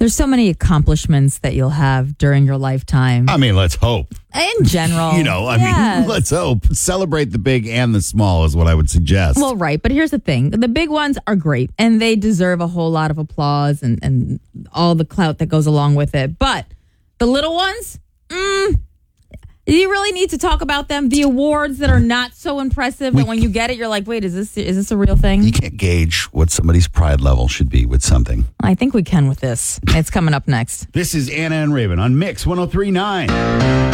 There's so many accomplishments that you'll have during your lifetime. I mean, let's hope. In general. I mean, let's hope. Celebrate the big and the small is what I would suggest. Well, right. But here's the thing. The big ones are great, and they deserve a whole lot of applause and all the clout that goes along with it. But the little ones, you really need to talk about them. The awards that are not so impressive, and when you get it, you're like, wait, is this a real thing? You can't gauge what somebody's pride level should be with something. I think we can with this. It's coming up next. This is Anna and Raven on Mix 103.9.